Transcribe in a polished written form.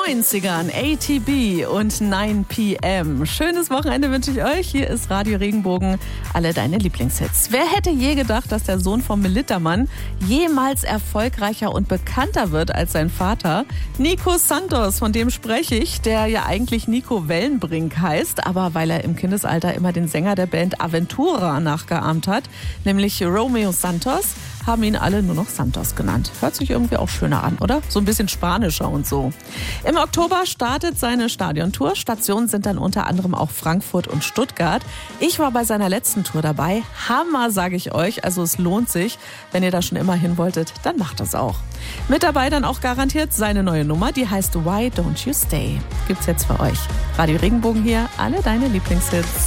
90ern, ATB und 9 PM. Schönes Wochenende wünsche ich euch. Hier ist Radio Regenbogen, alle deine Lieblingshits. Wer hätte je gedacht, dass der Sohn vom Melittermann jemals erfolgreicher und bekannter wird als sein Vater? Nico Santos, von dem spreche ich, der ja eigentlich Nico Wellenbrink heißt, aber weil er im Kindesalter immer den Sänger der Band Aventura nachgeahmt hat, nämlich Romeo Santos, haben ihn alle nur noch Santos genannt. Hört sich irgendwie auch schöner an, oder? So ein bisschen spanischer und so. Im Oktober startet seine Stadiontour. Stationen sind dann unter anderem auch Frankfurt und Stuttgart. Ich war bei seiner letzten Tour dabei. Hammer, sage ich euch. Also es lohnt sich. Wenn ihr da schon immer hin wolltet, dann macht das auch. Mit dabei dann auch garantiert seine neue Nummer. Die heißt Why Don't You Stay. Gibt's jetzt für euch. Radio Regenbogen hier, alle deine Lieblingshits.